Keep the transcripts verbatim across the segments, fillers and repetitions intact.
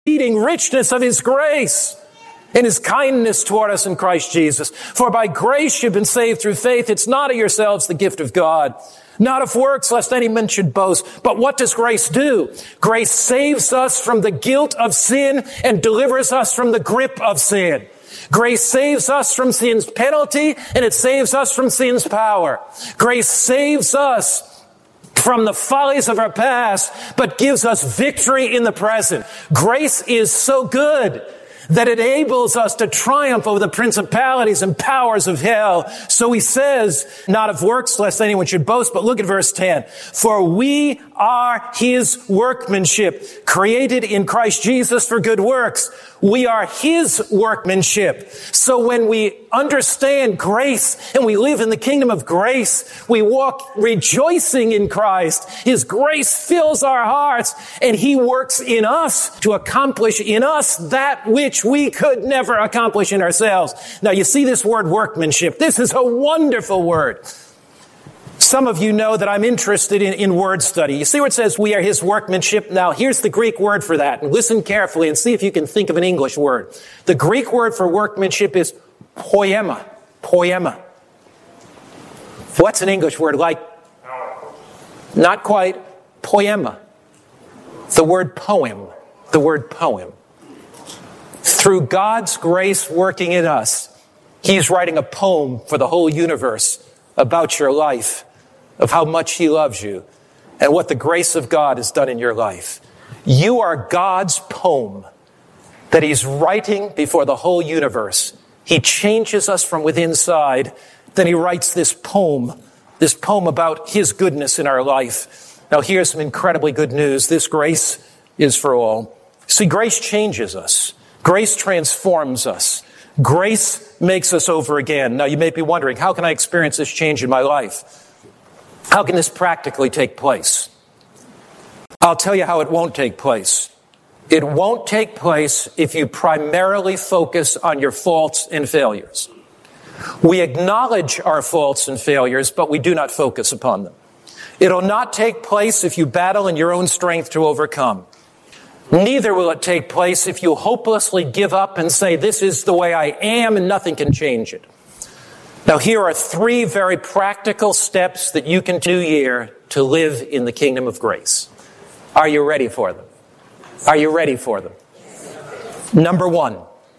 exceeding richness of his grace and his kindness toward us in Christ Jesus. For by grace you've been saved through faith. It's not of yourselves, the gift of God, not of works, lest any man should boast. But what does grace do? Grace saves us from the guilt of sin and delivers us from the grip of sin. Grace saves us from sin's penalty, and it saves us from sin's power. Grace saves us from the follies of our past, but gives us victory in the present. Grace is so good that it enables us to triumph over the principalities and powers of hell. So he says, not of works, lest anyone should boast. But look at verse ten. For we are his workmanship, created in Christ Jesus for good works. We are his workmanship. So when we understand grace and we live in the kingdom of grace, we walk rejoicing in Christ. His grace fills our hearts, and he works in us to accomplish in us that which we could never accomplish in ourselves. Now you see this word workmanship. This is a wonderful word. Some of you know that I'm interested in, in word study. You see where it says we are his workmanship? Now here's the Greek word for that. And listen carefully and see if you can think of an English word. The Greek word for workmanship is poema. Poema. What's an English word like? Not quite. Poema. The word poem. The word poem. Through God's grace working in us, he's writing a poem for the whole universe about your life, of how much he loves you, and what the grace of God has done in your life. You are God's poem that he's writing before the whole universe. He changes us from within inside. Then he writes this poem, this poem about his goodness in our life. Now here's some incredibly good news. This grace is for all. See, grace changes us. Grace transforms us. Grace makes us over again. Now you may be wondering, how can I experience this change in my life? How can this practically take place? I'll tell you how it won't take place. It won't take place if you primarily focus on your faults and failures. We acknowledge our faults and failures, but we do not focus upon them. It'll not take place if you battle in your own strength to overcome. Neither will it take place if you hopelessly give up and say, this is the way I am and nothing can change it. Now, here are three very practical steps that you can do here to live in the kingdom of grace. Are you ready for them? Are you ready for them? Number one,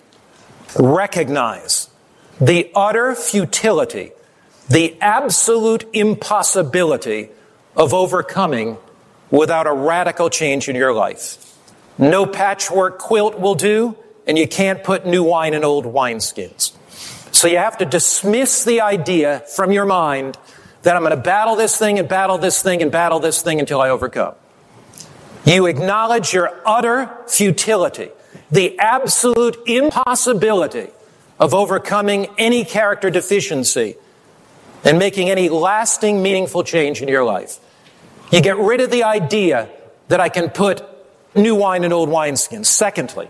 recognize the utter futility, the absolute impossibility of overcoming without a radical change in your life. No patchwork quilt will do, and you can't put new wine in old wineskins. So you have to dismiss the idea from your mind that I'm going to battle this thing and battle this thing and battle this thing until I overcome. You acknowledge your utter futility, the absolute impossibility of overcoming any character deficiency and making any lasting, meaningful change in your life. You get rid of the idea that I can put new wine in old wineskins. Secondly,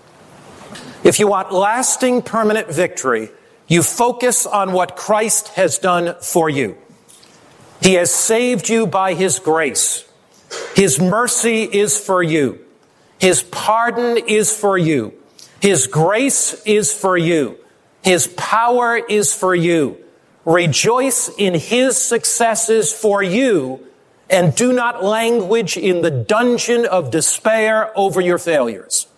if you want lasting, permanent victory, you focus on what Christ has done for you. He has saved you by his grace. His mercy is for you. His pardon is for you. His grace is for you. His power is for you. Rejoice in his successes for you, and do not languish in the dungeon of despair over your failures.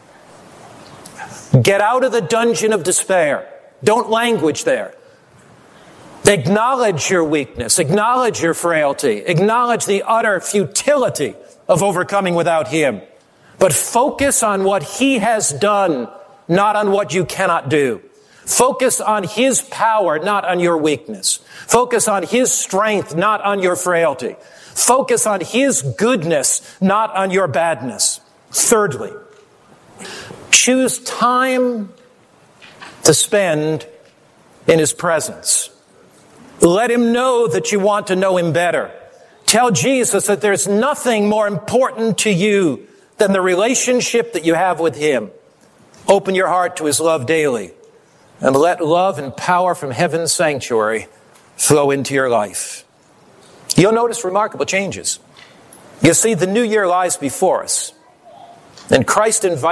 Get out of the dungeon of despair. Don't languish there. Acknowledge your weakness. Acknowledge your frailty. Acknowledge the utter futility of overcoming without him. But focus on what he has done, not on what you cannot do. Focus on his power, not on your weakness. Focus on his strength, not on your frailty. Focus on his goodness, not on your badness. Thirdly, choose time to spend in his presence. Let him know that you want to know him better. Tell Jesus that there's nothing more important to you than the relationship that you have with him. Open your heart to his love daily, and let love and power from heaven's sanctuary flow into your life. You'll notice remarkable changes. You see, the new year lies before us, and Christ invites